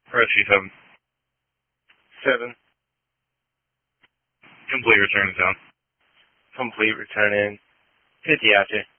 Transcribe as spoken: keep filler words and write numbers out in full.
Rescue seven. Seven. Complete return to town. Complete return in. fifty after.